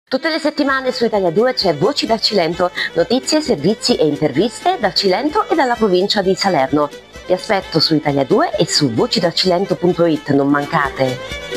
Tutte le settimane su Italia 2 c'è Voci dal Cilento, notizie, servizi e interviste dal Cilento e dalla provincia di Salerno. Vi aspetto su Italia 2 e su vocidalcilento.it, non mancate!